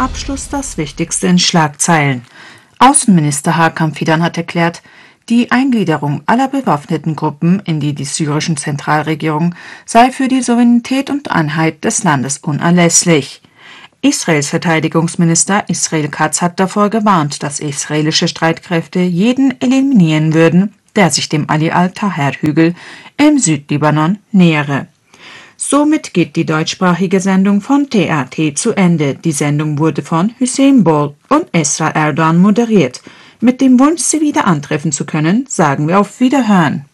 Abschluss das Wichtigste in Schlagzeilen. Außenminister Hakan Fidan hat erklärt, die Eingliederung aller bewaffneten Gruppen in die syrischen Zentralregierung sei für die Souveränität und Einheit des Landes unerlässlich. Israels Verteidigungsminister Israel Katz hat davor gewarnt, dass israelische Streitkräfte jeden eliminieren würden, der sich dem Ali al-Taher-Hügel im Südlibanon nähere. Somit geht die deutschsprachige Sendung von TAT zu Ende. Die Sendung wurde von Hüseyin Bol und Esra Erdoğan moderiert. Mit dem Wunsch, Sie wieder antreffen zu können, sagen wir auf Wiederhören.